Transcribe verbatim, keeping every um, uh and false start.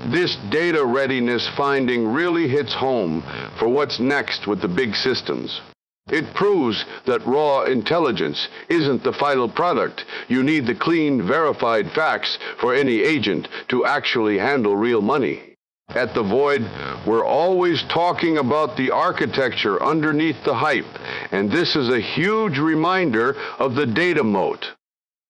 This data readiness finding really hits home for what's next with the big systems. It proves that raw intelligence isn't the final product. You need the clean, verified facts for any agent to actually handle real money. At The Void, we're always talking about the architecture underneath the hype, and this is a huge reminder of the data moat.